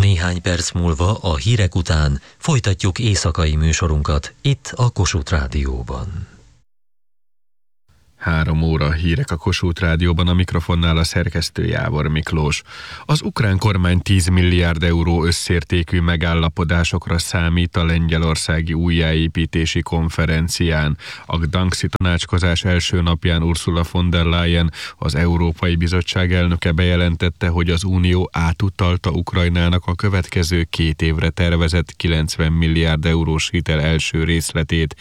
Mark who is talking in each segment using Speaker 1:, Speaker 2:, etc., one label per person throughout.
Speaker 1: Néhány perc múlva a hírek után folytatjuk éjszakai műsorunkat itt a Kossuth Rádióban.
Speaker 2: 3 óra hírek a Kossuth Rádióban, a mikrofonnál a szerkesztő Jávor Miklós. Az ukrán kormány 10 milliárd euró összértékű megállapodásokra számít a lengyelországi újjáépítési konferencián. A Gdańszi tanácskozás első napján Ursula von der Leyen, az Európai Bizottság elnöke bejelentette, hogy az Unió átutalta Ukrajnának a következő 2 évre tervezett 90 milliárd eurós hitel első részletét,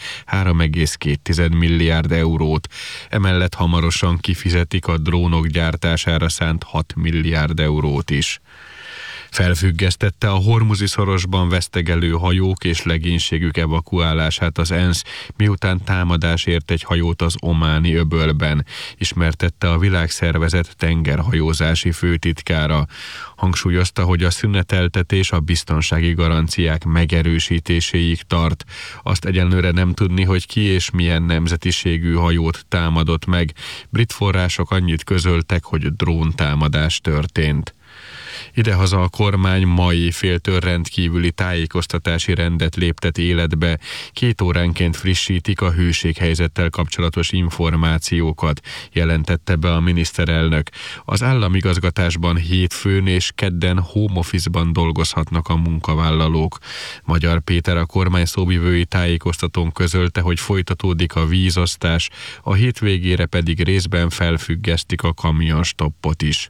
Speaker 2: 3,2 milliárd eurót. Emellett hamarosan kifizetik a drónok gyártására szánt 6 milliárd eurót is. Felfüggesztette a Hormuzi-szorosban vesztegelő hajók és legénységük evakuálását az ENSZ, miután támadás ért egy hajót az ománi öbölben, ismertette a Világszervezet tengerhajózási főtitkára. Hangsúlyozta, hogy a szüneteltetés a biztonsági garanciák megerősítéséig tart. Azt egyenlőre nem tudni, hogy ki és milyen nemzetiségű hajót támadott meg. Brit források annyit közöltek, hogy dróntámadás történt. Idehaza a kormány ma éjféltől rendkívüli tájékoztatási rendet léptet életbe. 2 óránként frissítik a hőséghelyzettel kapcsolatos információkat, jelentette be a miniszterelnök. Az államigazgatásban hétfőn és kedden home office-ban dolgozhatnak a munkavállalók. Magyar Péter, a kormány szóvivői tájékoztatón közölte, hogy folytatódik a vízosztás, a hétvégére pedig részben felfüggesztik a kamionstoppot is.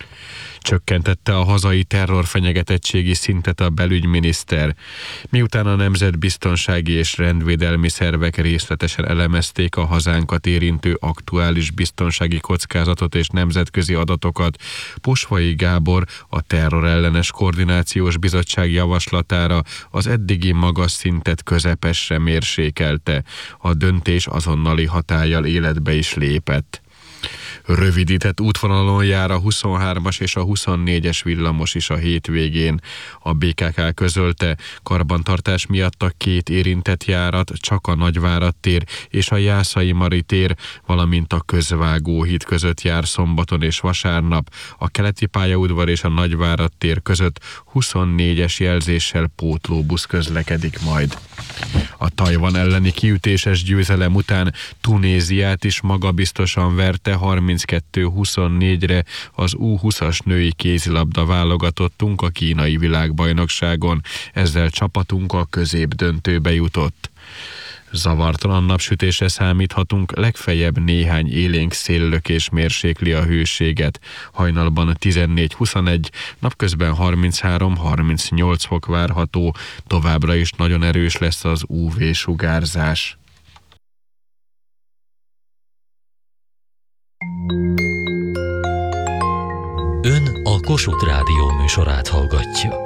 Speaker 2: Csökkentette a hazai terrorfenyegetettségi szintet a belügyminiszter. Miután a nemzetbiztonsági és rendvédelmi szervek részletesen elemezték a hazánkat érintő aktuális biztonsági kockázatot és nemzetközi adatokat, Posvai Gábor a terrorellenes koordinációs bizottság javaslatára az eddigi magas szintet közepesre mérsékelte. A döntés azonnali hatállyal életbe is lépett. Rövidített útvonalon jár a 23-as és a 24-es villamos is a hétvégén. A BKK közölte, karbantartás miatt a 2 érintett járat, csak a Nagyvárad tér és a Jászai Mari tér, valamint a Közvágóhíd között jár szombaton és vasárnap. A Keleti pályaudvar és a Nagyvárad tér között 24-es jelzéssel pótlóbusz közlekedik majd. A Tajvan elleni kiütéses győzelem után Tunéziát is magabiztosan verte 32-24-re az U20-as női kézilabda válogatottunk a kínai világbajnokságon. Ezzel csapatunk a középdöntőbe jutott. Zavartalan napsütésre számíthatunk, legfeljebb néhány élénk széllökés mérsékli a hőséget. Hajnalban 14-21, napközben 33-38 fok várható, továbbra is nagyon erős lesz az UV-sugárzás.
Speaker 1: Ön a Kossuth Rádió műsorát hallgatja.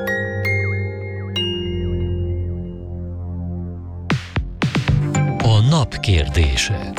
Speaker 1: A nap kérdése.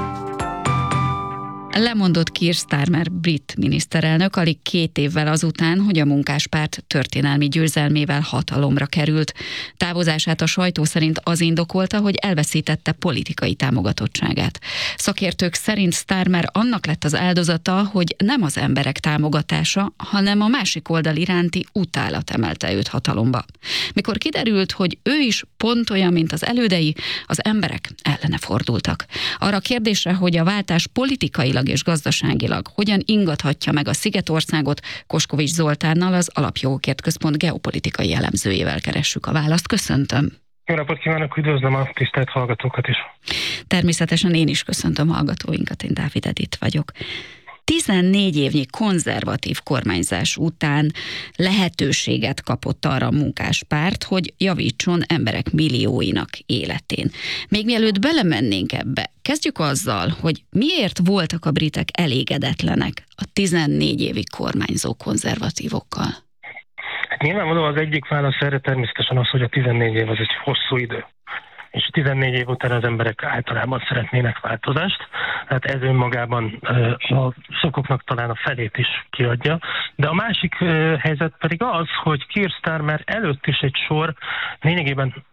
Speaker 3: Lemondott Keir Starmer brit miniszterelnök alig 2 évvel azután, hogy a Munkáspárt történelmi győzelmével hatalomra került. Távozását a sajtó szerint az indokolta, hogy elveszítette politikai támogatottságát. Szakértők szerint Starmer annak lett az áldozata, hogy nem az emberek támogatása, hanem a másik oldal iránti utálat emelte őt hatalomba. Mikor kiderült, hogy ő is pont olyan, mint az elődei, az emberek ellene fordultak. Arra a kérdésre, hogy a váltás politikailag és gazdaságilag hogyan ingathatja meg a Szigetországot, Koskovics Zoltánnal, az Alapjogokért Központ geopolitikai elemzőjével keressük a választ. Köszöntöm!
Speaker 4: Jó napot kívánok, üdvözlöm a tisztelt hallgatókat is!
Speaker 3: Természetesen én is köszöntöm hallgatóinkat, én Dávid Edith vagyok. 14 évnyi konzervatív kormányzás után lehetőséget kapott arra a Munkáspárt, hogy javítson emberek millióinak életén. Még mielőtt belemennénk ebbe, kezdjük azzal, hogy miért voltak a britek elégedetlenek a 14 évig kormányzó konzervatívokkal?
Speaker 4: Hát nyilvánvalóan az egyik válasz erre természetesen az, hogy a 14 év az egy hosszú idő. És 14 év után az emberek általában szeretnének változást. Hát ez önmagában a szokoknak talán a felét is kiadja. De a másik helyzet pedig az, hogy Keir Starmer előtt is egy sor lényegében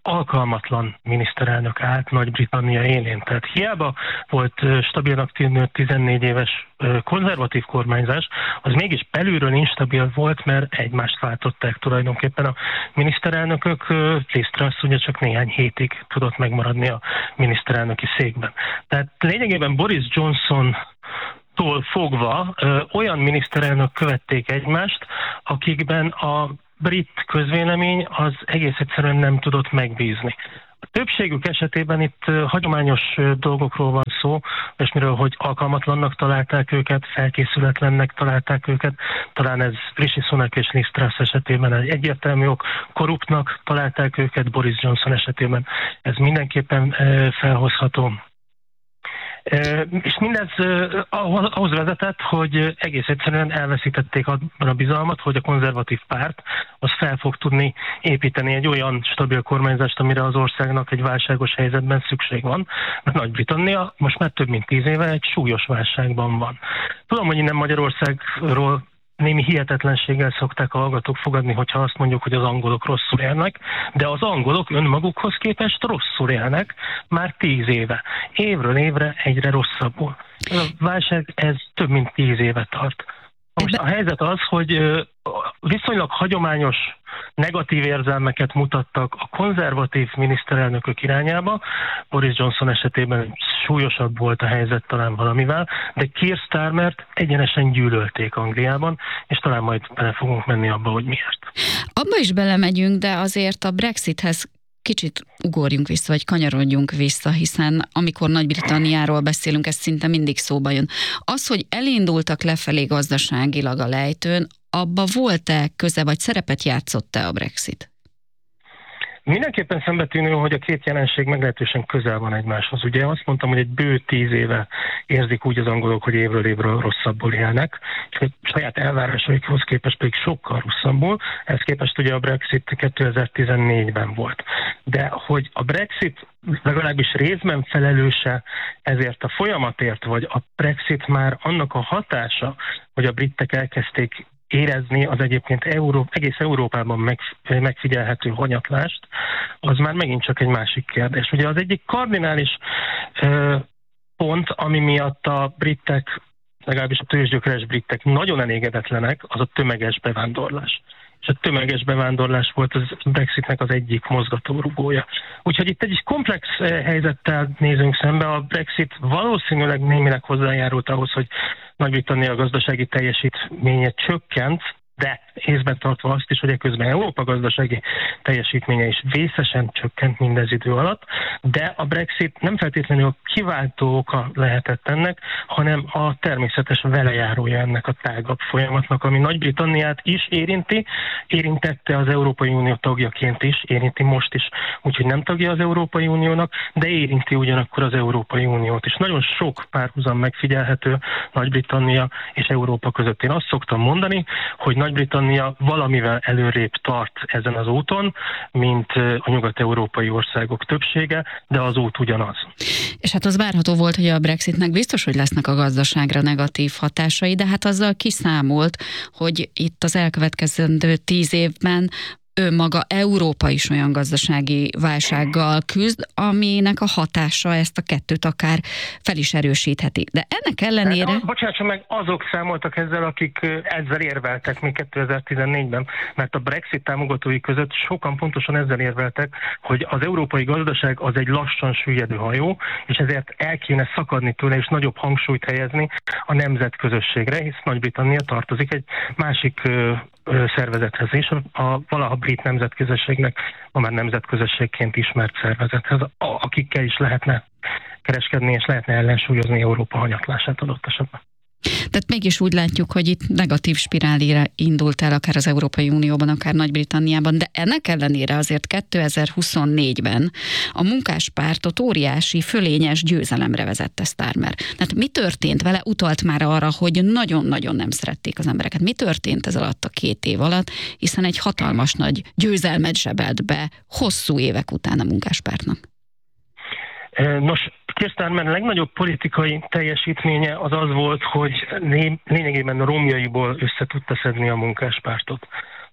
Speaker 4: alkalmatlan miniszterelnök állt Nagy-Britannia élén. Tehát hiába volt stabilnak tűnő 14 éves konzervatív kormányzás, az mégis belülről instabil volt, mert egymást váltották tulajdonképpen a miniszterelnökök. Liz Truss ugye csak néhány hétig tudott megmaradni a miniszterelnöki székben. Tehát lényegében Boris Johnson-tól fogva olyan miniszterelnök követték egymást, akikben a brit közvélemény az egész egyszerűen nem tudott megbízni. A többségük esetében itt hagyományos dolgokról van szó, és miről, hogy alkalmatlannak találták őket, felkészületlennek találták őket, talán ez Rishi Sunak és Liz Truss esetében egy egyértelmű ok, korruptnak találták őket, Boris Johnson esetében ez mindenképpen felhozható. És mindez ahhoz vezetett, hogy egész egyszerűen elveszítették abban a bizalmat, hogy a konzervatív párt az fel fog tudni építeni egy olyan stabil kormányzást, amire az országnak egy válságos helyzetben szükség van. Mert Nagy-Britannia most már több mint 10 éve egy súlyos válságban van. Tudom, hogy innen Magyarországról némi hihetetlenséggel szokták a hallgatók fogadni, hogyha azt mondjuk, hogy az angolok rosszul élnek, de az angolok önmagukhoz képest rosszul élnek már 10 éve. Évről évre egyre rosszabbul. A válság ez több mint 10 éve tart. Most a helyzet az, hogy viszonylag hagyományos negatív érzelmeket mutattak a konzervatív miniszterelnökök irányába. Boris Johnson esetében súlyosabb volt a helyzet talán valamivel, de Keir Starmert egyenesen gyűlölték Angliában, és talán majd bele fogunk menni abba, hogy miért.
Speaker 3: Abba is belemegyünk, de azért a Brexithez kicsit ugorjunk vissza, vagy kanyarodjunk vissza, hiszen amikor Nagy-Britanniáról beszélünk, ez szinte mindig szóba jön. Az, hogy elindultak lefelé gazdaságilag a lejtőn, abba volt-e köze, vagy szerepet játszott-e a Brexit?
Speaker 4: Mindenképpen szembetűnő, hogy a két jelenség meglehetősen közel van egymáshoz. Ugye azt mondtam, hogy egy bő 10 éve érzik úgy az angolok, hogy évről évről rosszabbul élnek, és a saját elvárásaikhoz képest pedig sokkal rosszabbul. Ehhez képest ugye a Brexit 2014-ben volt. De hogy a Brexit legalábbis részben felelőse ezért a folyamatért, vagy a Brexit már annak a hatása, hogy a britek elkezdték érezni az egyébként egész Európában megfigyelhető hanyatlást, az már megint csak egy másik kérdés. Ugye az egyik kardinális pont, ami miatt a britek, legalábbis a tőzsgyökeres britek nagyon elégedetlenek, az a tömeges bevándorlás. És a tömeges bevándorlás volt az Brexitnek az egyik mozgatórugója. Úgyhogy itt egy komplex helyzettel nézünk szembe. A Brexit valószínűleg némileg hozzájárult ahhoz, hogy Nagy-Britannia gazdasági teljesítménye csökkent, de észben tartva azt is, hogy eközben Európa gazdasági teljesítménye is vészesen csökkent mindez idő alatt, de a Brexit nem feltétlenül a kiváltó oka lehetett ennek, hanem a természetes velejárója ennek a tágabb folyamatnak, ami Nagy-Britanniát is érintette az Európai Unió tagjaként is, érinti most is, úgyhogy nem tagja az Európai Uniónak, de érinti ugyanakkor az Európai Uniót is. Nagyon sok párhuzam megfigyelhető Nagy-Britannia és Európa között. Én azt szoktam mondani, hogy Nagy-Britannia valamivel előrébb tart ezen az úton, mint a nyugat-európai országok többsége, de az út ugyanaz.
Speaker 3: És hát az várható volt, hogy a Brexitnek biztos, hogy lesznek a gazdaságra negatív hatásai, de hát azzal kiszámolt, hogy itt az elkövetkezendő 10 évben ő maga Európa is olyan gazdasági válsággal küzd, aminek a hatása ezt a kettőt akár fel is erősítheti. De ennek ellenére...
Speaker 4: Bocsánat, meg azok számoltak ezzel, akik ezzel érveltek még 2014-ben, mert a Brexit támogatói között sokan pontosan ezzel érveltek, hogy az európai gazdaság az egy lassan süllyedő hajó, és ezért el kéne szakadni tőle, és nagyobb hangsúlyt helyezni a nemzetközösségre, hisz Nagy-Britannia tartozik egy másik szervezethez is, a valaha brit nemzetközösségnek, ma már nemzetközösségként ismert szervezethez, akikkel is lehetne kereskedni, és lehetne ellensúlyozni Európa hanyatlását adott esetben.
Speaker 3: Tehát mégis úgy látjuk, hogy itt negatív spirálira indult el akár az Európai Unióban, akár Nagy-Britanniában, de ennek ellenére azért 2024-ben a munkáspártot óriási, fölényes győzelemre vezette Starmer. Tehát mi történt vele? Utalt már arra, hogy nagyon-nagyon nem szerették az embereket. Mi történt ez alatt a 2 év alatt, hiszen egy hatalmas nagy győzelmet zsebelt be hosszú évek után a munkáspártnak?
Speaker 4: Nos, Keir Starmer legnagyobb politikai teljesítménye az az volt, hogy lényegében romjaiból össze tudta szedni a munkáspártot.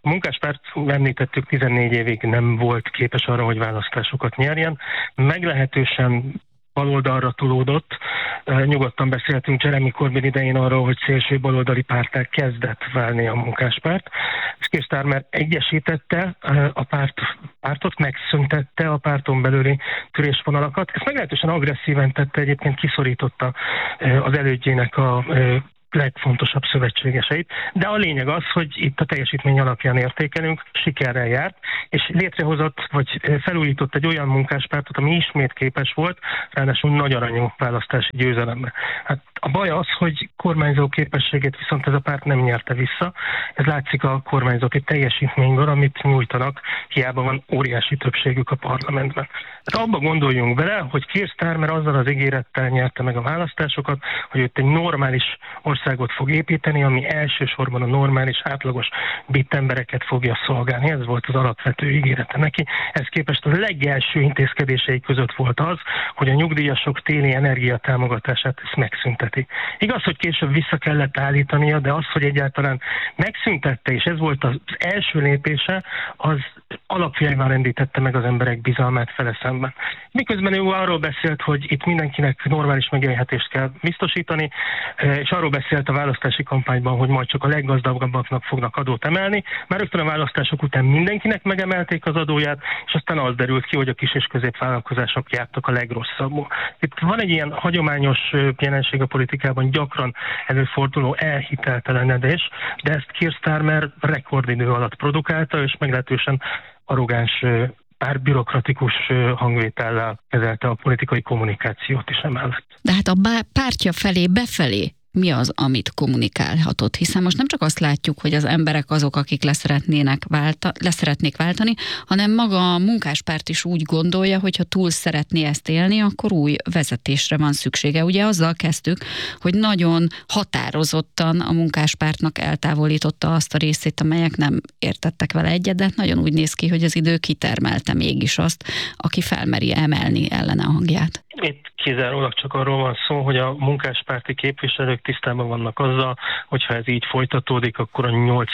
Speaker 4: A munkáspárt, említettük, 14 évig nem volt képes arra, hogy választásokat nyerjen. Meglehetősen baloldalra tolódott. Nyugodtan beszéltünk Jeremy Corbyn idején arról, hogy szélső baloldali párttá kezdett válni a munkáspárt. Keir Starmer egyesítette a pártot, megszüntette a párton belüli törésvonalakat. Ezt meglehetősen agresszíven tette, egyébként kiszorította az elődjének a legfontosabb szövetségeseit, de a lényeg az, hogy itt a teljesítmény alapján értékelünk, sikerrel járt, és létrehozott, vagy felújított egy olyan munkáspártot, ami ismét képes volt, ráadásul nagy aranyú választási győzelemre. Hát a baj az, hogy kormányzó képességét viszont ez a párt nem nyerte vissza. Ez látszik a kormányzók teljesítményből, amit nyújtanak, hiába van óriási többségük a parlamentben. Tehát abba gondoljunk bele, hogy Keir Starmer azzal az ígérettel nyerte meg a választásokat, hogy itt egy normális országot fog építeni, ami elsősorban a normális, átlagos brit embereket fogja szolgálni. Ez volt az alapvető ígérete neki. Ez képest a legelső intézkedései között volt az, hogy a nyugdíjasok téli energiatámogatását ezt megszünteti. Igaz, hogy később vissza kellett állítania, de az, hogy egyáltalán megszüntette, és ez volt az első lépése, az alapjaiban rendítette meg az emberek bizalmát vele szemben. Miközben ő arról beszélt, hogy itt mindenkinek normális megélhetést kell biztosítani, és arról beszélt a választási kampányban, hogy majd csak a leggazdagabbaknak fognak adót emelni. Már rögtön a választások után mindenkinek megemelték az adóját, és aztán az derült ki, hogy a kis és középvállalkozások jártak a legrosszabbul. Itt van egy ilyen hagyományos jelenség a politikában, gyakran előforduló elhiteltelenedés, de ezt Keir Starmer rekordidő alatt produkálta, és meglehetősen arrogáns, pár bürokratikus hangvétellel kezelte a politikai kommunikációt is emellett.
Speaker 3: De hát a pártja felé befelé mi az, amit kommunikálhatott? Hiszen most nem csak azt látjuk, hogy az emberek azok, akik leszeretnék váltani, hanem maga a munkáspárt is úgy gondolja, hogy ha túl szeretné ezt élni, akkor új vezetésre van szüksége. Ugye azzal kezdtük, hogy nagyon határozottan a munkáspártnak eltávolította azt a részét, amelyek nem értettek vele egyet, de nagyon úgy néz ki, hogy az idő kitermelte mégis azt, aki felmeri emelni ellene a hangját.
Speaker 4: Itt kizárólag csak arról van szó, hogy a munkáspárti képviselők tisztában vannak azzal, hogyha ez így folytatódik, akkor a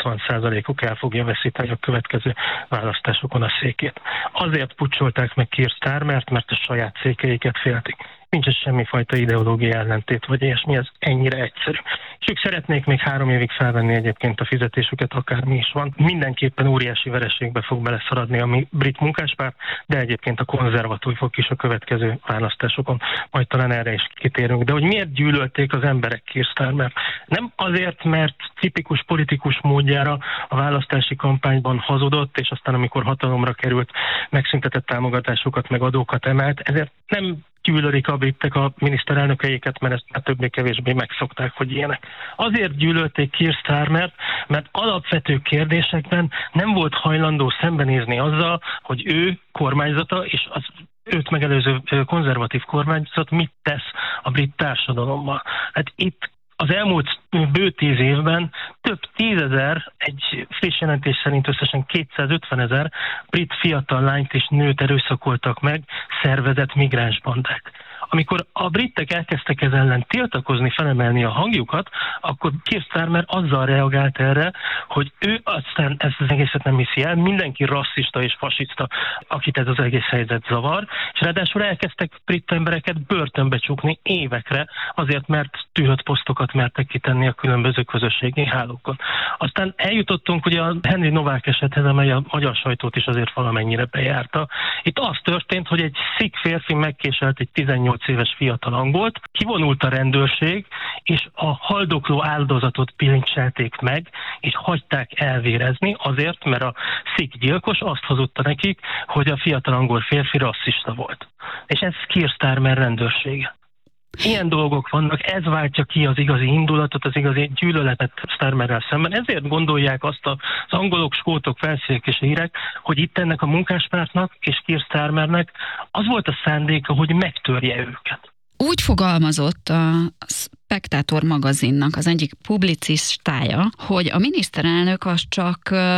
Speaker 4: 80%-uk el fogja veszíteni a következő választásokon a székét. Azért pucsolták meg Keir Starmert, mert a saját székeiket féltik. Nincs ez semmifajta ideológiai ellentét, vagy ilyesmi, ez ennyire egyszerű. És ők szeretnék még 3 évig felvenni egyébként a fizetésüket, akármi is van. Mindenképpen óriási vereségbe fog beleszaradni a brit munkáspárt, de egyébként a konzervatívok is a következő választásokon. Majd talán erre is kitérünk. De hogy miért gyűlölték az emberek Keir Starmert? Nem azért, mert tipikus politikus módjára a választási kampányban hazudott, és aztán amikor hatalomra került, megszüntetett támogatásokat, meg adókat emelt, ezért nem gyűlölik a britek a miniszterelnökeiket, mert ezt már többé-kevésbé megszokták, hogy ilyenek. Azért gyűlölték Keir Starmert, mert alapvető kérdésekben nem volt hajlandó szembenézni azzal, hogy ő kormányzata és az őt megelőző konzervatív kormányzat mit tesz a brit társadalommal. Hát itt az elmúlt bő 10 évben több 10 000, egy friss jelentés szerint összesen 250 000 brit fiatal lányt és nőt erőszakoltak meg szervezett migránsbandák. Amikor a britek elkezdtek ez ellen tiltakozni, felemelni a hangjukat, akkor Keir Starmer azzal reagált erre, hogy ő aztán ezt az egészet nem hiszi el, mindenki rasszista és fasiszta, akit ez az egész helyzet zavar, és ráadásul elkezdtek brit embereket börtönbe csukni évekre, azért mert tűrött posztokat mertek kitenni a különböző közösségi hálókon. Aztán eljutottunk ugye a Henry Novák esethez, amely a magyar sajtót is azért valamennyire bejárta. Itt az történt, hogy egy szikh férfi megkéselt egy 18 éves fiatal angolt, kivonult a rendőrség, és a haldokló áldozatot bilincselték meg, és hagyták elvérezni azért, mert a szikh gyilkos azt hazudta nekik, hogy a fiatal angol férfi rasszista volt. És ez Keir Starmer rendőrsége. Ilyen dolgok vannak, ez váltja ki az igazi indulatot, az igazi gyűlöletet Starmerrel szemben. Ezért gondolják azt az angolok, skótok, felszínek és írek, hogy itt ennek a munkáspártnak és Keir Starmernek az volt a szándéka, hogy megtörje őket.
Speaker 3: Úgy fogalmazott a Spectator magazinnak az egyik publicistája, hogy a miniszterelnök az csak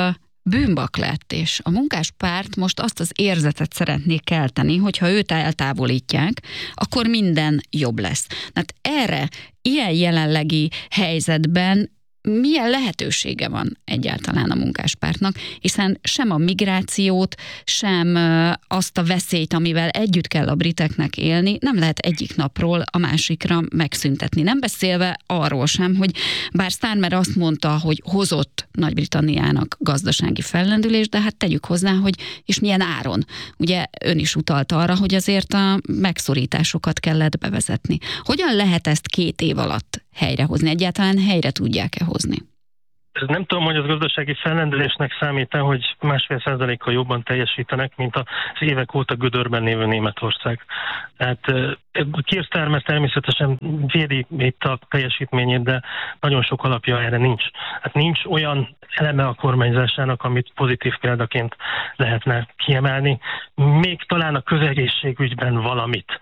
Speaker 3: bűnbak lett, és a munkáspárt most azt az érzetet szeretné kelteni, hogy ha őt eltávolítják, akkor minden jobb lesz. Hát erre, ilyen jelenlegi helyzetben milyen lehetősége van egyáltalán a munkáspártnak, hiszen sem a migrációt, sem azt a veszélyt, amivel együtt kell a briteknek élni, nem lehet egyik napról a másikra megszüntetni. Nem beszélve arról sem, hogy bár Starmer azt mondta, hogy hozott Nagy-Britanniának gazdasági fellendülést, de hát tegyük hozzá, hogy és milyen áron. Ugye ön is utalt arra, hogy azért a megszorításokat kellett bevezetni. Hogyan lehet ezt 2 év alatt helyrehozni? Egyáltalán helyre tudják-e hozni?
Speaker 4: Nem tudom, hogy az gazdasági fellendülésnek számít-e, hogy 1,5%-kal jobban teljesítenek, mint az évek óta gödörben lévő Németország. Tehát Keir Starmer természetesen védi itt a teljesítményét, de nagyon sok alapja erre nincs. Hát nincs olyan eleme a kormányzásának, amit pozitív példaként lehetne kiemelni. Még talán a közegészségügyben valamit,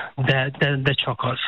Speaker 4: de csak az.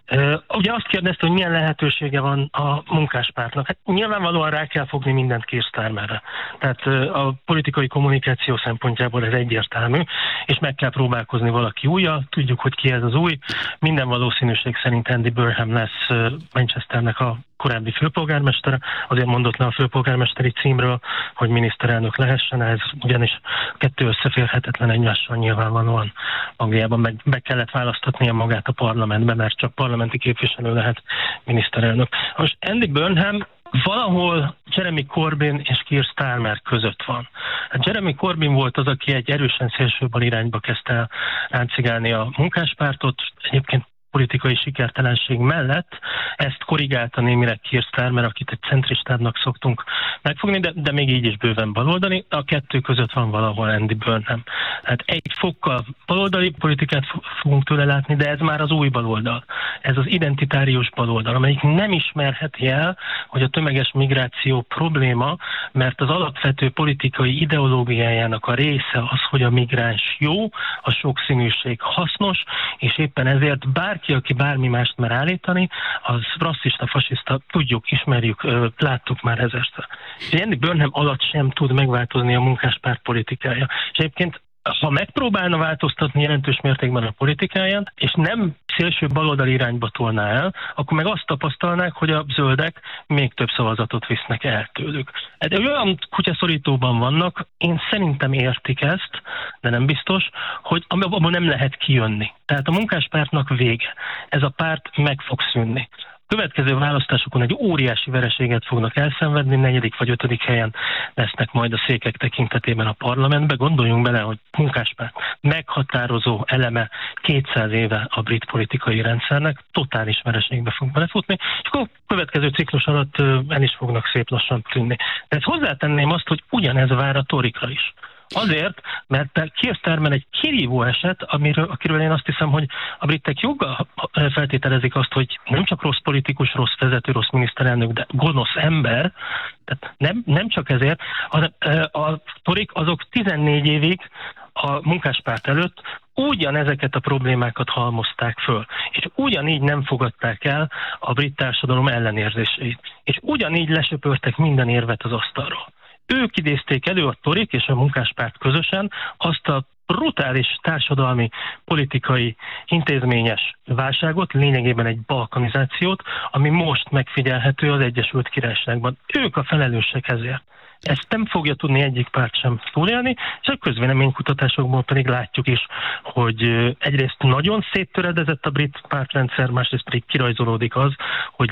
Speaker 4: Ugye azt kérdezte, hogy milyen lehetősége van a munkáspártnak. Hát nyilvánvalóan rá kell fogni mindent Keir Starmerre. Tehát a politikai kommunikáció szempontjából ez egyértelmű, és meg kell próbálkozni valaki újjal. Tudjuk, hogy ki ez az új. Minden valószínűség szerint Andy Burnham lesz Manchesternek a korábbi főpolgármestere, azért mondott le a főpolgármesteri címről, hogy miniszterelnök lehessen, ez ugyanis 2 összeférhetetlen egymással nyilvánvalóan. Angliában meg kellett választatnia magát a parlamentbe, mert csak parlamenti képviselő lehet miniszterelnök. Most Andy Burnham valahol Jeremy Corbyn és Keir Starmer között van. Jeremy Corbyn volt az, aki egy erősen szélsőbal irányba kezdte el ráncigálni a munkáspártot, egyébként politikai sikertelenség mellett ezt korrigálta némileg Keir Starmer, akit egy centristábbnak szoktunk megfogni, de még így is bőven baloldali. A 2 között van valahol Andy Burnham. Hát egy fokkal baloldali politikát fogunk tőle látni, de ez már az új baloldal. Ez az identitárius baloldal, amelyik nem ismerheti el, hogy a tömeges migráció probléma, mert az alapvető politikai ideológiájának a része az, hogy a migráns jó, a sokszínűség hasznos, és éppen ezért bárki, aki bármi mást mer állítani, az rasszista, fasiszta, tudjuk, ismerjük, láttuk már ezerszer. És Andy Burnham alatt sem tud megváltozni a munkáspárt politikája. És egyébként ha megpróbálna változtatni jelentős mértékben a politikáján, és nem szélső baloldali irányba tolná el, akkor meg azt tapasztalnák, hogy a zöldek még több szavazatot visznek el tőlük. De olyan kutyaszorítóban vannak, én szerintem értik ezt, de nem biztos, hogy abból nem lehet kijönni. Tehát a munkáspártnak vége. Ez a párt meg fog szűnni. Következő választásokon egy óriási vereséget fognak elszenvedni, 4. vagy 5. helyen lesznek majd a székek tekintetében a parlamentbe. Gondoljunk bele, hogy munkáspárt meghatározó eleme 200 éve a brit politikai rendszernek, totális vereségbe fog belefutni, és akkor a következő ciklus alatt el is fognak szép lassan tűnni. De ezt hozzátenném azt, hogy ugyanez vár a torikra is. Azért, mert Keir Starmer egy kirívó eset, akiről én azt hiszem, hogy a britek joggal feltételezik azt, hogy nem csak rossz politikus, rossz vezető, rossz miniszterelnök, de gonosz ember, tehát nem csak ezért, a torik azok 14 évig a munkáspárt előtt ugyanezeket a problémákat halmozták föl, és ugyanígy nem fogadták el a brit társadalom ellenérzéseit, és ugyanígy lesöpörtek minden érvet az asztalról. Ők idézték elő, a torik és a munkáspárt közösen azt a brutális társadalmi, politikai, intézményes válságot, lényegében egy balkanizációt, ami most megfigyelhető az Egyesült Királyságban. Ők a felelősek ezért. Ezt nem fogja tudni egyik párt sem túlélni, és a közvéleménykutatásokból pedig látjuk is, hogy egyrészt nagyon széttöredezett a brit pártrendszer, másrészt pedig kirajzolódik az, hogy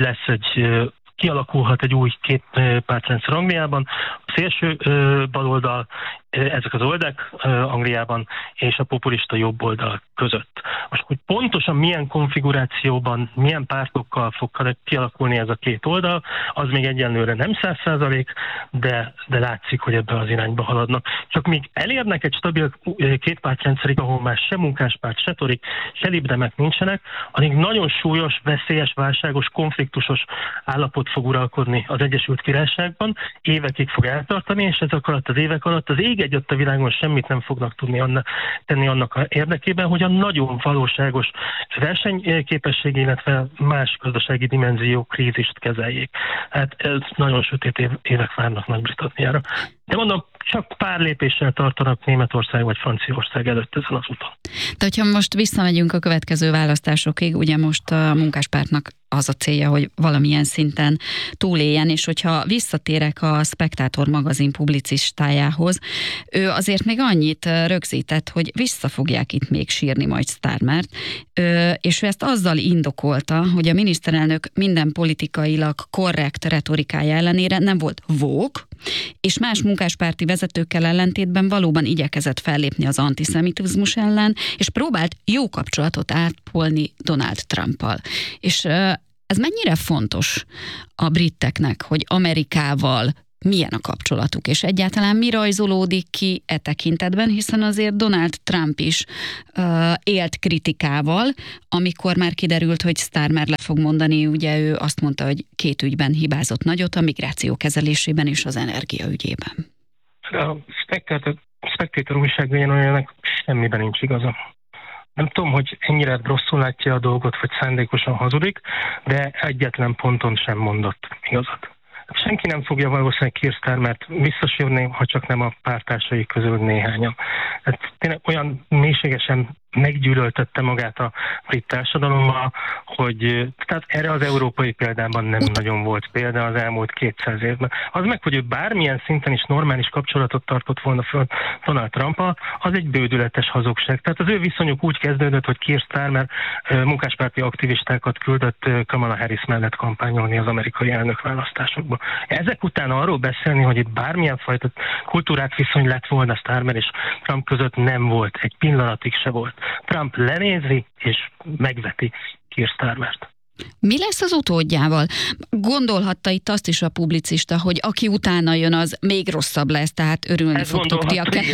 Speaker 4: kialakulhat egy új 2 pártrendszer Angliában, a szélső baloldal, ezek az oldek Angliában, és a populista jobb oldal között. Most, hogy pontosan milyen konfigurációban, milyen pártokkal fog kialakulni ez a 2 oldal, az még egyenlőre nem 100%, de látszik, hogy ebben az irányba haladnak. Csak míg elérnek egy stabil 2 pártrendszerig, ahol már se munkáspárt, se torik, se libdemek nincsenek, addig nagyon súlyos, veszélyes, válságos, konfliktusos állapot fog uralkodni az Egyesült Királyságban, évekig fog eltartani, és ezek alatt az évek alatt az ég egyet a világon semmit nem fognak tudni tenni annak érdekében, hogy a nagyon valóságos versenyképesség, illetve más gazdasági dimenzió krízist kezeljék. Hát ez nagyon sötét évek várnak Nagy-Britanniára. De mondom, csak pár lépéssel tartanak Németország vagy Franciaország előtt ezen az úton.
Speaker 3: De hogyha most visszamegyünk a következő választásokig, ugye most a munkáspártnak az a célja, hogy valamilyen szinten túléljen, és hogyha visszatérek a Spectator magazin publicistájához, ő azért még annyit rögzített, hogy vissza fogják itt még sírni majd Starmert, és ő ezt azzal indokolta, hogy a miniszterelnök minden politikailag korrekt retorikája ellenére nem volt woke, és más munkáspárti vezetőkkel ellentétben valóban igyekezett fellépni az antiszemitizmus ellen, és próbált jó kapcsolatot ápolni Donald Trumpal. És ez mennyire fontos a briteknek, hogy Amerikával milyen a kapcsolatuk, és egyáltalán mi rajzolódik ki e tekintetben, hiszen azért Donald Trump is élt kritikával, amikor már kiderült, hogy Starmer le fog mondani, ugye ő azt mondta, hogy 2 ügyben hibázott nagyot, a migráció kezelésében és az energiaügyében.
Speaker 4: A Spectator újságírójának semmiben nincs igaza. Nem tudom, hogy ennyire rosszul látja a dolgot, vagy szándékosan hazudik, de egyetlen ponton sem mondott igazat. Senki nem fogja valószínűleg Keir Starmert visszasírni, ha csak nem a pártársai közül néhányan. Hát tényleg olyan mélységesen meggyűlöltette magát a brit társadalommal, hogy tehát erre az európai példában nem nagyon volt példa az elmúlt 200 évben. Az meg, hogy ő bármilyen szinten is normális kapcsolatot tartott volna föl Donald Trump-al, az egy bődületes hazugság. Tehát az ő viszonyuk úgy kezdődött, hogy Keir Starmer munkáspárti aktivistákat küldött Kamala Harris mellett kampányolni az amerikai elnökválasztásokban. Ezek után arról beszélni, hogy itt bármilyen fajta kultúrák viszony lett volna Starmer és Trump között, nem volt. Egy pillanatig se volt. Trump lenézi és megveti Keir Starmert.
Speaker 3: Mi lesz az utódjával? Gondolhatta itt azt is a publicista, hogy aki utána jön, az még rosszabb lesz, tehát örülni fogtok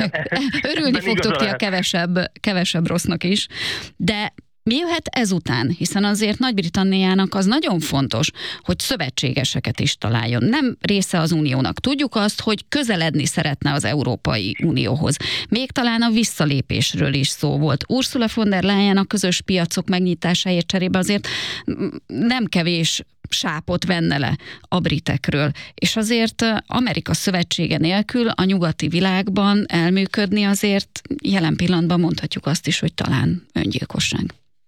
Speaker 3: ti a kevesebb rossznak is. De mi jöhet ezután? Hiszen azért Nagy-Britanniának az nagyon fontos, hogy szövetségeseket is találjon. Nem része az Uniónak. Tudjuk azt, hogy közeledni szeretne az Európai Unióhoz. Még talán a visszalépésről is szó volt. Ursula von der Leyen a közös piacok megnyitásáért cserébe azért nem kevés sápot venne le a britekről. És azért Amerika szövetsége nélkül a nyugati világban elműködni azért jelen pillanatban mondhatjuk azt is, hogy talán öngyilkosság.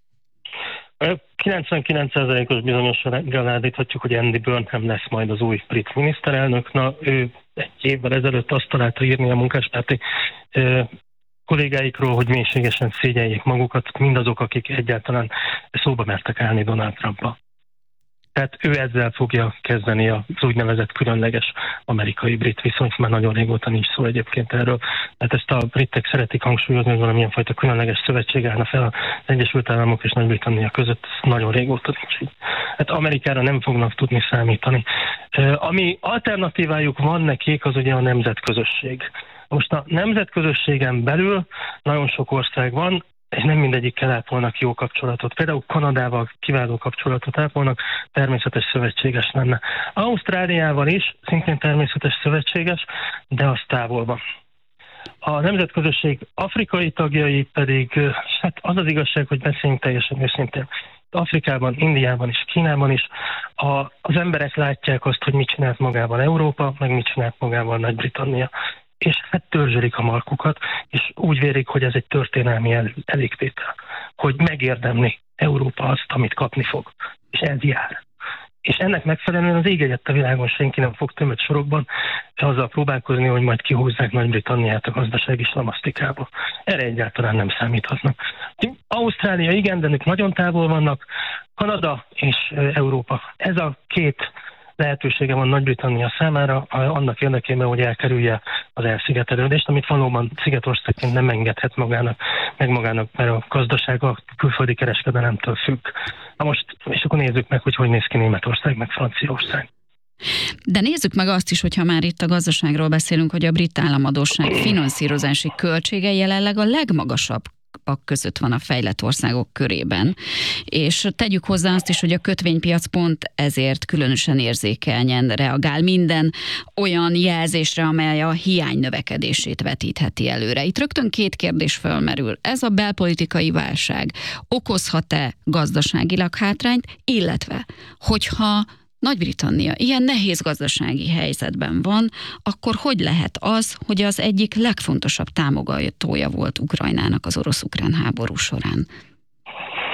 Speaker 4: 99%-os bizonyossággal állíthatjuk, hogy Andy Burnham lesz majd az új brit miniszterelnök. Na, ő 1 évvel ezelőtt azt találta írni a munkáspárti kollégáikról, hogy mélységesen szégyeljék magukat mindazok, akik egyáltalán szóba mertek állni Donald Trump-ba. Tehát ő ezzel fogja kezdeni az úgynevezett különleges amerikai-brit viszonyt, már nagyon régóta nincs szó egyébként erről. Tehát ezt a britek szeretik hangsúlyozni, hogy valamilyen fajta különleges szövetség állna fel az Egyesült Államok és Nagy-Britannia között, ez nagyon régóta nincs így. Hát Amerikára nem fognak tudni számítani. Ami alternatívájuk van nekik, az ugye a nemzetközösség. Most a nemzetközösségen belül nagyon sok ország van, és nem mindegyikkel ápolnak jó kapcsolatot. Például Kanadával kiváló kapcsolatot ápolnak, természetes szövetséges lenne. Ausztráliával is szintén természetes szövetséges, de az távol van. A nemzetközösség afrikai tagjai pedig, hát az az igazság, hogy beszéljünk teljesen őszintén. Afrikában, Indiában és Kínában is az emberek látják azt, hogy mit csinált magával Európa, meg mit csinált magával Nagy-Britannia. És hát törzsölik a markukat, és úgy vérik, hogy ez egy történelmi elégtétel, hogy megérdemli Európa azt, amit kapni fog. És ez jár. És ennek megfelelően az ég egyet a világon senki nem fog tömött sorokban azzal próbálkozni, hogy majd kihúzzák Nagy-Britanniát a gazdasági slamasztikába. Erre egyáltalán nem számíthatnak. Ausztrália igen, de ők nagyon távol vannak, Kanada és Európa. Ez a 2 lehetősége van Nagy-Britannia számára annak érdekében, hogy elkerülje az elszigetelődést, amit valóban szigetországként nem engedhet magának, mert a gazdasága a külföldi kereskedelemtől függ. Na most, és akkor nézzük meg, hogy néz ki Németország, meg Franciaország.
Speaker 3: De nézzük meg azt is, hogyha már itt a gazdaságról beszélünk, hogy a brit államadósság finanszírozási költsége jelenleg a legmagasabb között van a fejlett országok körében. És tegyük hozzá azt is, hogy a kötvénypiac pont ezért különösen érzékenyen reagál minden olyan jelzésre, amely a hiány növekedését vetítheti előre. Itt rögtön 2 kérdés felmerül. Ez a belpolitikai válság okozhat-e gazdaságilag hátrányt, illetve hogyha Nagy-Britannia ilyen nehéz gazdasági helyzetben van, akkor hogy lehet az, hogy az egyik legfontosabb támogatója volt Ukrajnának az orosz-ukrán háború során?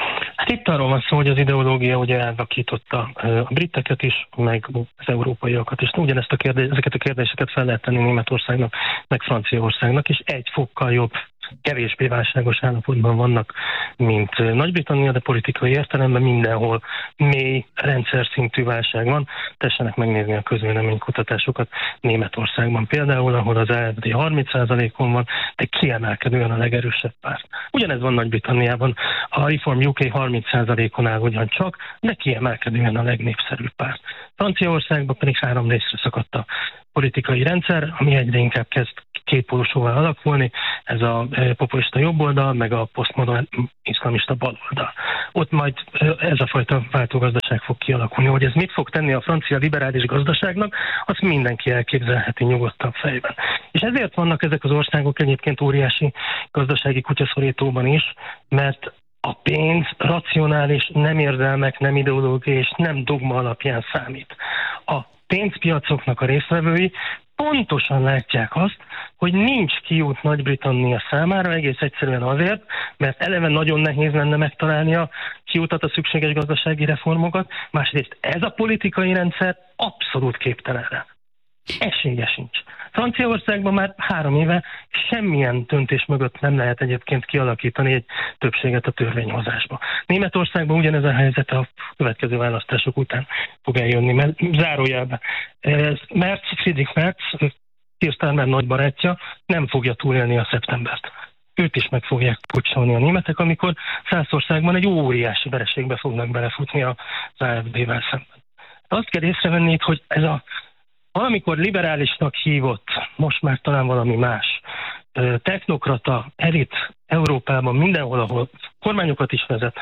Speaker 4: Hát itt arról van szó, hogy az ideológia ugye elvakította a briteket is, meg az európaiakat is. Ugyanezt ezeket a kérdéseket fel lehet tenni Németországnak, meg Franciaországnak, és egy fokkal jobb, kevésbé válságos állapotban vannak, mint Nagy-Britannia, de politikai értelemben mindenhol mély, rendszer szintű válság van. Tessenek megnézni a közvéleménykutatásokat Németországban például, ahol az AfD 30%-on van, de kiemelkedően a legerősebb párt. Ugyanez van Nagy-Britanniában, a Reform UK 30%-on áll ugyancsak, de kiemelkedően a legnépszerűbb párt. Franciaországban pedig 3 részre szakadt a politikai rendszer, ami egyre inkább kezd kétpólusúvá alakulni, ez a populista jobboldal, meg a posztmodern iszlamista baloldal. Ott majd ez a fajta váltógazdaság fog kialakulni. Hogy ez mit fog tenni a francia liberális gazdaságnak, azt mindenki elképzelheti nyugodtan fejben. És ezért vannak ezek az országok egyébként óriási gazdasági kutyaszorítóban is, mert a pénz racionális, nem érzelmek, nem ideológia és nem dogma alapján számít. A pénzpiacoknak a résztvevői pontosan látják azt, hogy nincs kiút Nagy-Britannia számára, egész egyszerűen azért, mert eleve nagyon nehéz lenne megtalálni a kiutat, a szükséges gazdasági reformokat, másrészt ez a politikai rendszer abszolút képtelen rá. Esélye sincs. Franciaországban már 3 éve semmilyen döntés mögött nem lehet egyébként kialakítani egy többséget a törvényhozásba. Németországban ugyanez a helyzet a következő választások után fog eljönni, mert zárójelben. Friedrich Merz, Keir Starmer nagy barátja, nem fogja túlélni a szeptembert. Őt is meg fogják pucsolni a németek, amikor Szászországban egy óriási vereségbe fognak belefutni az AfD-vel szemben. Azt kell észrevenni, hogy ez a valamikor liberálisnak hívott, most már talán valami más, technokrata, elit Európában mindenhol, ahol kormányokat is vezet,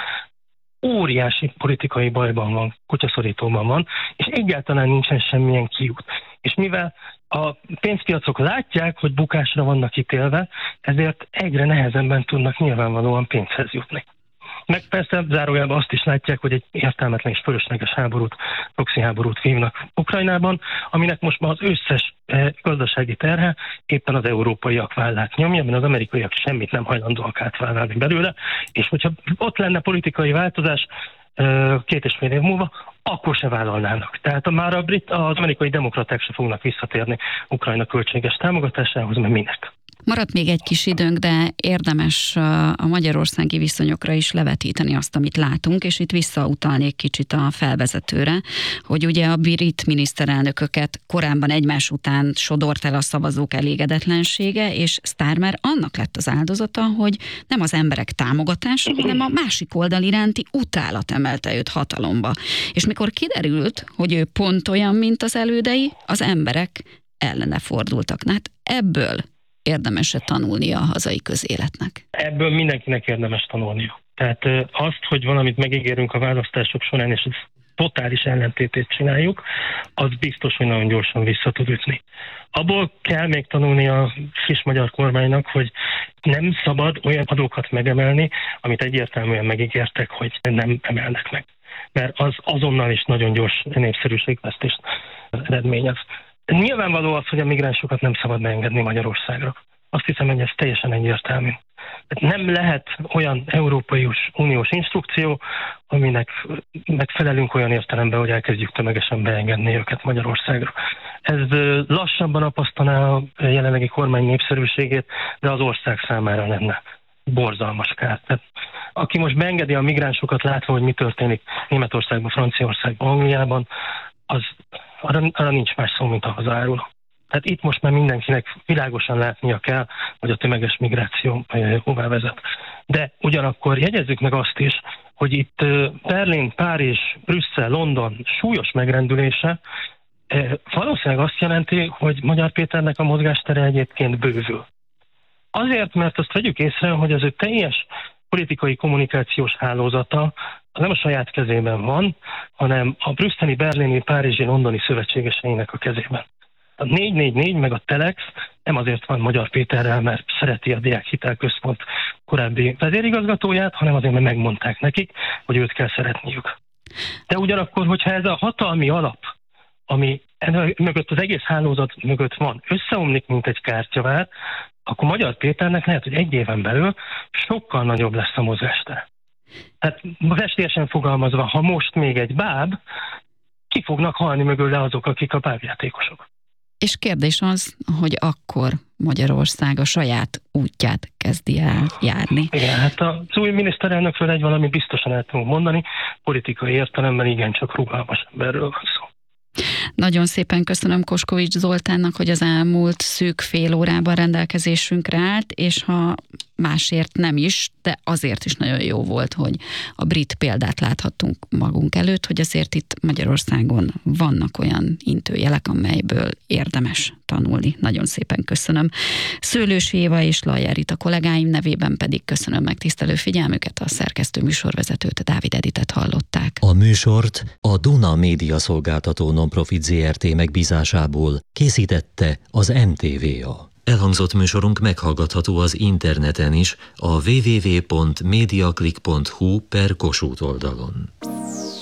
Speaker 4: óriási politikai bajban van, kutyaszorítóban van, és egyáltalán nincsen semmilyen kiút. És mivel a pénzpiacok látják, hogy bukásra vannak ítélve, ezért egyre nehezebben tudnak nyilvánvalóan pénzhez jutni. Meg persze zárójelben azt is látják, hogy egy értelmetlen és fölösleges proxy háborút vívnak Ukrajnában, aminek most már az összes gazdasági terhe éppen az európaiak vállát nyomja, mert az amerikaiak semmit nem hajlandóak átvállalni belőle, és hogyha ott lenne politikai változás 2,5 év múlva, akkor se vállalnának. Tehát már az amerikai demokraták se fognak visszatérni Ukrajna költséges támogatásához, mert minek?
Speaker 3: Maradt még egy kis időnk, de érdemes a magyarországi viszonyokra is levetíteni azt, amit látunk, és itt visszautalnék kicsit a felvezetőre, hogy ugye a brit miniszterelnököket korábban egymás után sodort el a szavazók elégedetlensége, és Starmer annak lett az áldozata, hogy nem az emberek támogatása, hanem a másik oldal iránti utálat emelte őt hatalomba. És mikor kiderült, hogy ő pont olyan, mint az elődei, az emberek ellene fordultak. Hát ebből érdemes tanulnia a hazai közéletnek?
Speaker 4: Ebből mindenkinek érdemes tanulnia. Tehát azt, hogy valamit megígérünk a választások során, és ez totális ellentétét csináljuk, az biztos, hogy nagyon gyorsan vissza tud ütni. Abból kell még tanulni a kis magyar kormánynak, hogy nem szabad olyan adókat megemelni, amit egyértelműen megígértek, hogy nem emelnek meg. Mert az azonnal is nagyon gyors népszerűségvesztést eredményez. Nyilvánvaló az, hogy a migránsokat nem szabad beengedni Magyarországra. Azt hiszem, hogy ez teljesen egyértelmű. Nem lehet olyan Európai Uniós instrukció, aminek megfelelünk olyan értelemben, hogy elkezdjük tömegesen beengedni őket Magyarországra. Ez lassabban apasztaná a jelenlegi kormány népszerűségét, de az ország számára lenne borzalmas kár. Tehát, aki most beengedi a migránsokat, látva, hogy mi történik Németországban, Franciaországban, Angliában, arra nincs más szó, mint a hazaáruló. Tehát itt most már mindenkinek világosan látnia kell, hogy a tömeges migráció hová vezet. De ugyanakkor jegyezzük meg azt is, hogy itt Berlin, Párizs, Brüsszel, London súlyos megrendülése valószínűleg azt jelenti, hogy Magyar Péternek a mozgástere egyébként bővül. Azért, mert azt vegyük észre, hogy az ő teljes politikai kommunikációs hálózata nem a saját kezében van, hanem a brüsszeli, berlini, párizsi, londoni szövetségeseinek a kezében. A 444 meg a Telex nem azért van Magyar Péterrel, mert szereti a Diák Hitelközpont korábbi vezérigazgatóját, hanem azért, mert megmondták nekik, hogy őt kell szeretniük. De ugyanakkor, hogyha ez a hatalmi alap, ami mögött az egész hálózat mögött van, összeomlik, mint egy kártyavár, akkor Magyar Péternek lehet, hogy 1 éven belül sokkal nagyobb lesz a mozgástere. Tehát festélyesen fogalmazva, ha most még egy báb, ki fognak halni mögölle azok, akik a bábjátékosok.
Speaker 3: És kérdés az, hogy akkor Magyarország a saját útját kezdi el járni.
Speaker 4: Igen, hát az új miniszterelnökről egy valami biztosan el tudunk mondani, politikai értelemben igencsak rugalmas emberről van szó.
Speaker 3: Nagyon szépen köszönöm Koskovics Zoltánnak, hogy az elmúlt szűk fél órában rendelkezésünkre állt, és ha másért nem is, de azért is nagyon jó volt, hogy a brit példát láthattunk magunk előtt, hogy azért itt Magyarországon vannak olyan intőjelek, amelyből érdemes tanulni. Nagyon szépen köszönöm. Szőlősi Éva és Lajjár Rita kollégáim nevében pedig köszönöm megtisztelő figyelmüket, a szerkesztő műsorvezetőt, Dávid Editet hallották.
Speaker 1: A műsort a Duna Média Szolgáltató Nonprofit Zrt. Megbízásából készítette az MTVA. Elhangzott műsorunk meghallgatható az interneten is, a www.mediaclick.hu/Kossuth oldalon.